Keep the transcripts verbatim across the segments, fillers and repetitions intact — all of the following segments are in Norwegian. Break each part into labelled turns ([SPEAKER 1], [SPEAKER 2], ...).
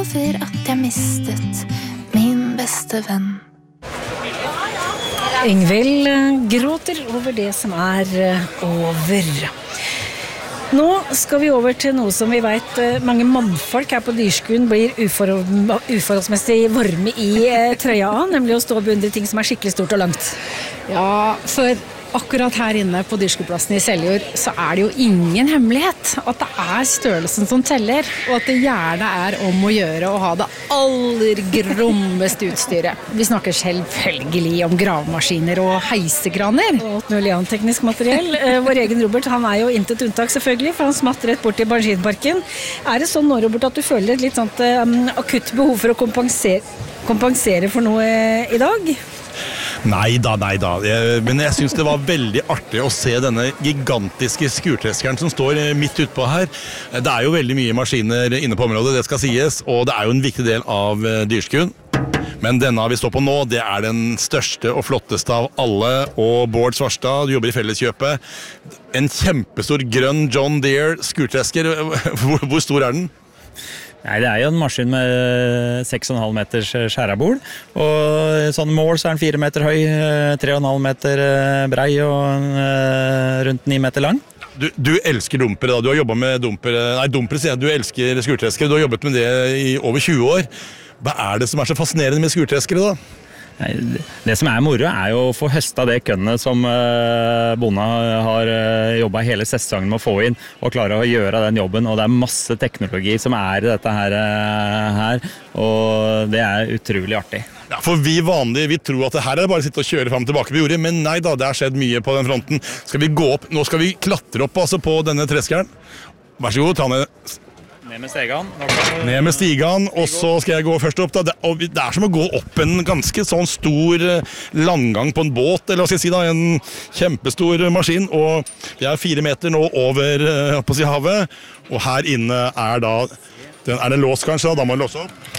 [SPEAKER 1] over at jeg mistet min beste venn.
[SPEAKER 2] Ingvild gråter over det som er over. Nå skal vi over til noe som vi vet mange mannfolk her på Dyrskuen blir uforhold, uforholdsmessig varme i trøya av, nemlig å stå og beundre ting som er skikkelig stort og langt.
[SPEAKER 3] Ja, for akkurat her inne på Dyrskueplassen i Seljord så er det jo ingen hemmelighet at det er størrelsen som teller, og at det gjerne er om å gjøre å ha det aller grommeste utstyret. Vi snakker selvfølgelig om gravemaskiner og heisekraner.
[SPEAKER 2] Og alt mulig annet teknisk materiell. Vår egen Robert, han er jo intet unntak selvfølgelig, for han smatter rett bort i maskinparken. Er det sånn nå, Robert, at du føler et litt sånt um, akutt behov for å kompensere, kompensere for noe i dag?
[SPEAKER 4] Nei da, nei da. Jeg, men jeg synes det var veldig artig å se denne gigantiske skurtreskeren som står midt utpå her. Det er jo veldig mye maskiner inne på området, det skal sies, og det er jo en viktig del av Dyrskuen. Men denne vi står på nå, det er den største og flotteste av alle, og Bård Svarstad, du jobber i Felleskjøpet. En kjempestor grønn John Deere skurtresker. Hvor, hvor stor er den?
[SPEAKER 5] Nei, det er jo en maskin med seks og en halv meters skjærabol, og sånn mål så er den fire meter høy, tre og en halv meter brei og rundt ni meter lang.
[SPEAKER 4] Du, du elsker dumpere da, du har jobbet med dumpere, nei dumpere sier jeg, du elsker skurtreskere, du har jobbet med det i over tjue år. Hva er det som er så fascinerende med skurtreskere da?
[SPEAKER 5] Nei, det som er moro er jo å få høsta det kønnet som uh, Bona har uh, jobbet hele sesongen med å få inn, og klare å gjøre den jobben, og det er masse teknologi som er i dette her, uh, her og det er utrolig artig.
[SPEAKER 4] Ja, for vi vanlige, vi tror at det her er det bare å sitte og kjøre frem og tilbake på jordet, men nei da, det har skjedd mye på den fronten. Skal vi gå opp, nå skal vi klatre opp altså på denne treskeren. Vær så god, ta ned.
[SPEAKER 5] Ned med stigen.
[SPEAKER 4] Ned med stigen, og så skal jeg gå først opp da. Det, og det er som å gå opp en ganske sånn stor landgang på en båt, eller hva skal jeg si da, en kjempestor maskin, og jeg er fire meter nå over på å si havet, og her inne er da, den, er det låst kanskje da, da må jeg låse opp.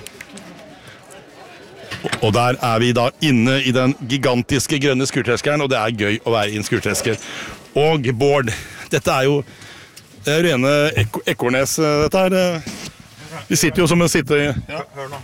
[SPEAKER 4] Og der er vi da inne i den gigantiske grønne skurtreskeren, og det er gøy å være i en skurtresker. Og Bård, dette er jo det er rene ek ekornes, dette her. Vi sitter jo som å sitte i... Ja. Hør nå.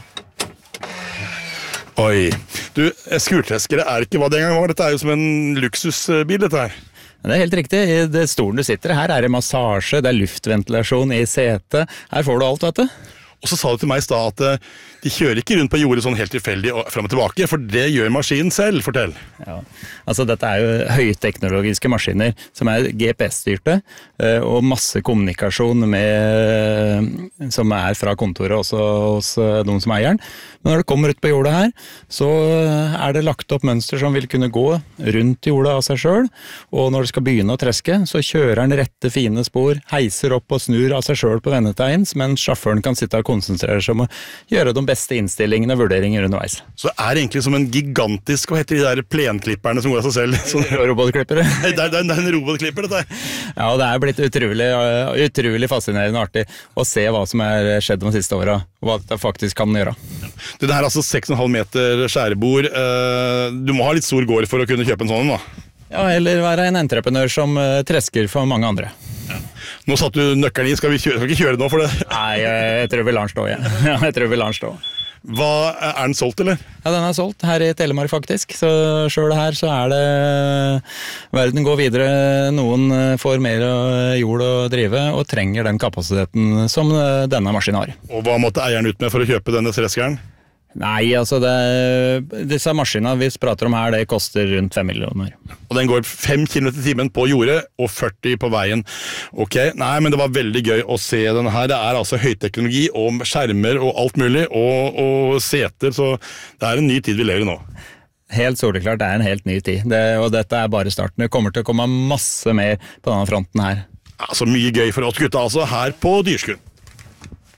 [SPEAKER 4] Oi. Du, skurtreskere er ikke hva det engang var. Dette er jo som en luksusbil, dette her.
[SPEAKER 5] Det er helt riktig. I det stolen du sitter i her er det massasje, det er luftventilasjon i setet. Her får du alt, vet du.
[SPEAKER 4] Og så sa du til meg i sted at de kjører ikke rundt på jordet sånn helt tilfeldig og frem og tilbake, for det gjør maskinen selv, fortell.
[SPEAKER 5] Ja, altså dette er jo høyteknologiske maskiner som er G P S-styrte, og masse kommunikasjon med, som er fra kontoret også hos de som eier den. Men når det kommer ut på jordet her, så er det lagt opp mønster som vil kunne gå rundt jordet av seg selv, og når det skal begynne å treske, så kjører den rette fine spor, heiser opp og snur av seg selv på vendetegns, mens sjåføren kan sitte og konsentrere seg om å gjøre de beste innstillingene og vurderinger underveis.
[SPEAKER 4] Så det er egentlig som en gigantisk, hva heter de der plenklipperne som går av seg selv? Sånn
[SPEAKER 5] robotklippere.
[SPEAKER 4] Det er, det er en robotklipper, dette.
[SPEAKER 5] Ja, og det er blitt utrolig, utrolig fascinerende og artig å se hva som er skjedd de siste årene, og hva det faktisk kan gjøre.
[SPEAKER 4] Det her er altså seks og en halv meter skjærebord. Du må ha litt stor gård for å kunne kjøpe en sånn, da.
[SPEAKER 5] Ja, eller være en entreprenør som tresker for mange andre.
[SPEAKER 4] Ja. Nå satt du nøkkelen i, skal vi kjøre, skal vi ikke kjøre nå for det?
[SPEAKER 5] Nei, jeg tror vi lar den stå igjen. Ja, jeg tror vi lar den stå.
[SPEAKER 4] Hva, er den solgt, eller?
[SPEAKER 5] Ja, den er solgt her i Telemark faktisk, så selv her så er det verden går videre, noen får mer jord å drive og trenger den kapasiteten som denne maskinen har.
[SPEAKER 4] Og hva måtte eieren ut med for å kjøpe denne treskeren?
[SPEAKER 5] Nei, altså det, disse maskinene vi prater om her, det koster rundt fem millioner.
[SPEAKER 4] Og den går fem kilometer i timen på jordet og førti på veien. Ok, nei, men det var veldig gøy å se denne her. Det er altså høyteknologi og skjermer og alt mulig, og, og seter, så det er en ny tid vi lever i nå.
[SPEAKER 5] Helt soleklart, det er en helt ny tid, det, og dette er bare starten. Det kommer til å komme masse mer på denne fronten her.
[SPEAKER 4] Altså mye gøy for oss gutta altså, her på Dyrskuen.